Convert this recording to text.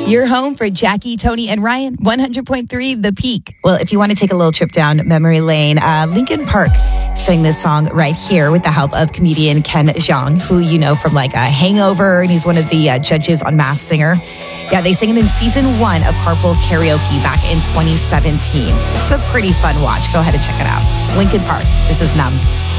Your home for Jackie, Tony, and Ryan, 100.3 The Peak. Well, if you want to take a little trip down memory lane, Linkin Park sang this song right here with the help of comedian Ken Jeong, who you know from like Hangover, and he's one of the judges on Masked Singer. Yeah, they sang it in season 1 of Carpool Karaoke back in 2017. It's a pretty fun watch. Go ahead and check it out. It's Linkin Park. This is Numb.